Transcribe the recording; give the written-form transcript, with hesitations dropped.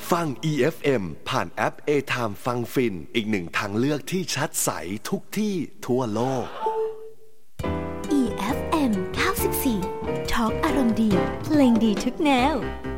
ฟัง EFM ผ่านแอป A-Time ฟังฟินอีกหนึ่งทางเลือกที่ชัดใสทุกที่ทั่วโลก EFM 94 ทอล์กอารมณ์ดีเพลงดีทุกแนว